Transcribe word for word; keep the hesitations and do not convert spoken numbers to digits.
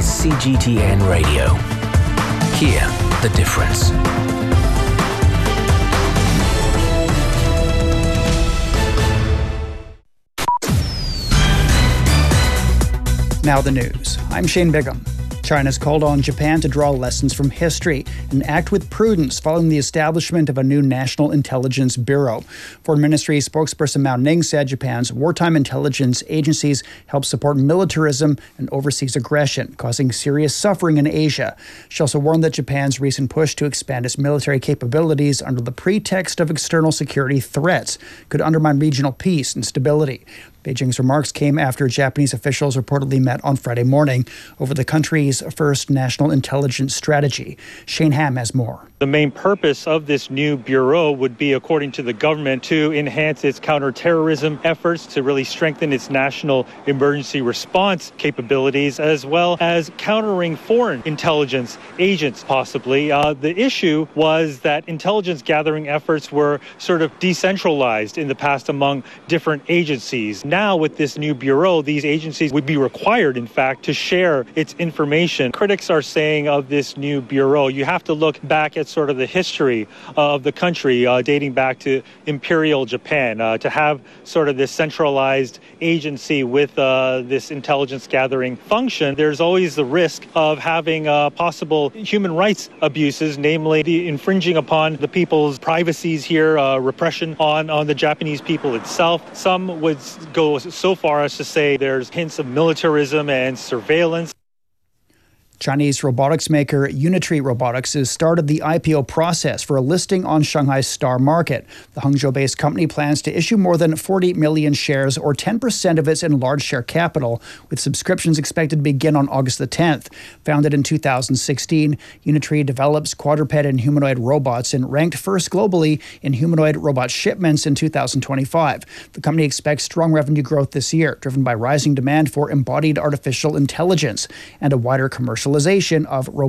C G T N Radio. Hear the difference. Now the news. I'm Shane Bigham. China's called on Japan to draw lessons from history and act with prudence following the establishment of a new National Intelligence Bureau. Foreign Ministry spokesperson Mao Ning said Japan's wartime intelligence agencies help support militarism and overseas aggression, causing serious suffering in Asia. She also warned that Japan's recent push to expand its military capabilities under the pretext of external security threats could undermine regional peace and stability. Beijing's remarks came after Japanese officials reportedly met on Friday morning over the country's first national intelligence strategy. Shane Ham has more. The main purpose of this new bureau would be, according to the government, to enhance its counterterrorism efforts, to really strengthen its national emergency response capabilities, as well as countering foreign intelligence agents, possibly. Uh, the issue was that intelligence gathering efforts were sort of decentralized in the past among different agencies. Now, with this new bureau, these agencies would be required, in fact, to share its information. Critics are saying of this new bureau, you have to look back at sort of the history of the country, uh, dating back to Imperial Japan, uh, to have sort of this centralized agency with uh, this intelligence gathering function. There's always the risk of having uh, possible human rights abuses, namely the infringing upon the people's privacies here, uh, repression on, on the Japanese people itself. Some would go so far as to say there's hints of militarism and surveillance. Chinese robotics maker Unitree Robotics has started the I P O process for a listing on Shanghai's Star Market. The Hangzhou-based company plans to issue more than forty million shares, or ten percent of its enlarged share capital, with subscriptions expected to begin on August the tenth. Founded in two thousand sixteen, Unitree develops quadruped and humanoid robots and ranked first globally in humanoid robot shipments in two thousand twenty-five. The company expects strong revenue growth this year, driven by rising demand for embodied artificial intelligence and a wider commercial of robotics.